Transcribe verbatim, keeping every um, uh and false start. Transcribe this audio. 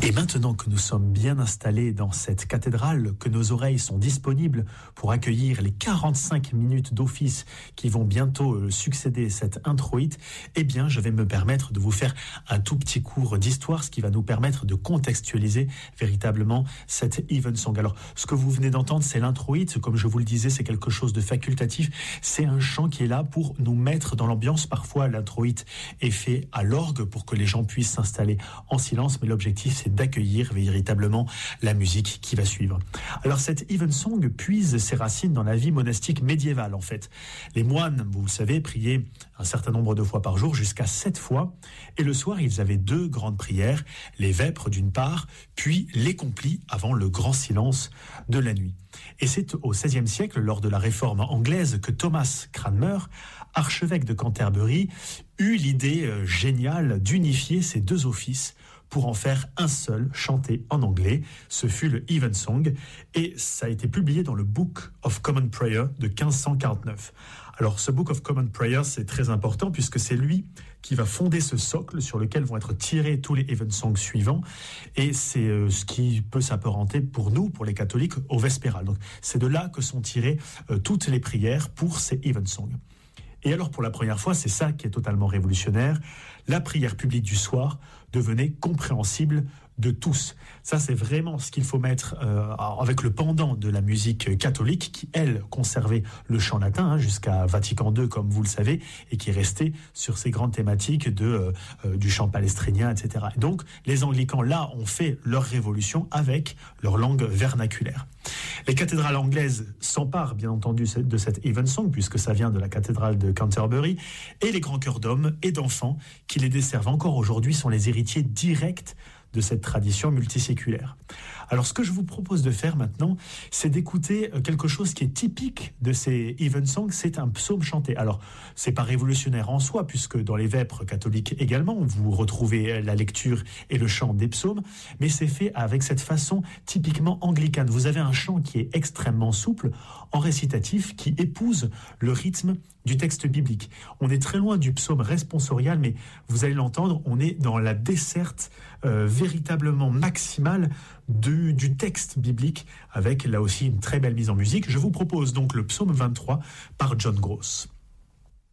Et maintenant que nous sommes bien installés dans cette cathédrale, que nos oreilles sont disponibles pour accueillir les quarante-cinq minutes d'office qui vont bientôt succéder cette introïte, eh bien, je vais me permettre de vous faire un tout petit cours d'histoire, ce qui va nous permettre de contextualiser véritablement cette Evensong. Alors, ce que vous venez d'entendre, c'est l'introïte. Comme je vous le disais, c'est quelque chose de facultatif. C'est un chant qui est là pour nous mettre dans l'ambiance. Parfois, l'introïte est fait à l'orgue pour que les gens puissent s'installer en silence, mais l'objectif, c'est d'accueillir véritablement la musique qui va suivre. Alors cette Evensong puise ses racines dans la vie monastique médiévale en fait. Les moines, vous le savez, priaient un certain nombre de fois par jour, jusqu'à sept fois, et le soir ils avaient deux grandes prières, les vêpres d'une part, puis les complis avant le grand silence de la nuit. Et c'est au seizième siècle, lors de la réforme anglaise, que Thomas Cranmer, archevêque de Canterbury, eut l'idée euh, géniale d'unifier ces deux offices pour en faire un seul, chanté en anglais. Ce fut le Evensong, et ça a été publié dans le Book of Common Prayer de quinze cent quarante-neuf. Alors, ce Book of Common Prayer, c'est très important, puisque c'est lui qui va fonder ce socle sur lequel vont être tirés tous les Evensongs suivants, et c'est euh, ce qui peut s'apparenter pour nous, pour les catholiques, au vespéral. Donc, c'est de là que sont tirées euh, toutes les prières pour ces Evensongs. Et alors, pour la première fois, c'est ça qui est totalement révolutionnaire, la prière publique du soir devenait compréhensible de tous. Ça, c'est vraiment ce qu'il faut mettre euh, avec le pendant de la musique catholique qui, elle, conservait le chant latin hein, jusqu'à Vatican deux, comme vous le savez, et qui est resté sur ces grandes thématiques de, euh, du chant palestrinien, et cetera. Et donc, les anglicans, là, ont fait leur révolution avec leur langue vernaculaire. Les cathédrales anglaises s'emparent, bien entendu, de cette Evensong, puisque ça vient de la cathédrale de Canterbury, et les grands chœurs d'hommes et d'enfants qui les desservent encore aujourd'hui sont les héritiers directs de cette tradition multiséculaire. Alors, ce que je vous propose de faire maintenant, c'est d'écouter quelque chose qui est typique de ces Evensongs, c'est un psaume chanté. Alors, c'est pas révolutionnaire en soi, puisque dans les vêpres catholiques également, vous retrouvez la lecture et le chant des psaumes, mais c'est fait avec cette façon typiquement anglicane. Vous avez un chant qui est extrêmement souple, en récitatif, qui épouse le rythme du texte biblique. On est très loin du psaume responsorial, mais vous allez l'entendre, on est dans la desserte euh, véritablement maximale de, du texte biblique, avec là aussi une très belle mise en musique. Je vous propose donc le psaume vingt-trois par John Gross.